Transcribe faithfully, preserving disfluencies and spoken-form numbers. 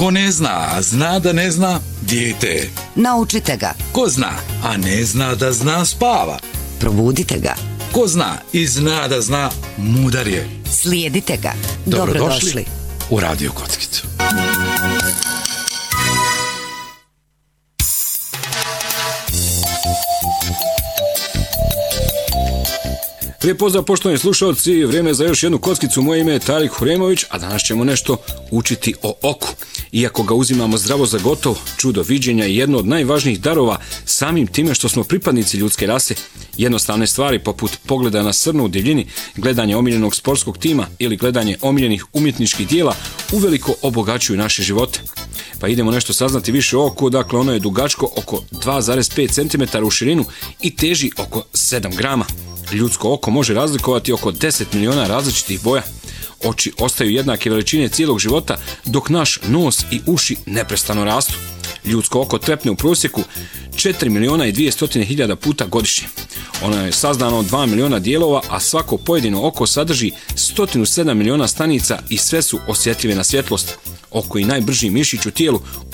Ko ne zna, a zna da ne zna, dijete je. Naučite ga. Ko zna, a ne zna da zna, spava. Probudite ga. Ko zna i zna da zna, mudar je. Slijedite ga. Dobrodošli, Dobrodošli u Radio Kockicu. Lijep pozdrav poštovani slušalci, vrijeme za još jednu kockicu. Moje ime je Tarik Huremović, a danas ćemo nešto učiti o oku. Iako ga uzimamo zdravo za gotov, čudo viđenja je jedno od najvažnijih darova samim time što smo pripadnici ljudske rase. Jednostavne stvari poput pogleda na srnu u divljini, gledanje omiljenog sportskog tima ili gledanje omiljenih umjetničkih dijela uveliko obogaćuju naše živote. Pa idemo nešto saznati više o oku. Dakle, ono je dugačko oko dva zarez pet centimetara u širinu i teži oko sedam grama. Ljudsko oko može razlikovati oko deset miliona različitih boja. Oči ostaju jednake veličine cijelog života, dok naš nos i uši neprestano rastu. Ljudsko oko trepne u prosjeku četiri miliona i dvjesto hiljada puta godišnje. Ono je sazdano od dva miliona dijelova, a svako pojedino oko sadrži sto sedam miliona stanica i sve su osjetljive na svjetlost. Oko je najbrži mišić u tijelu,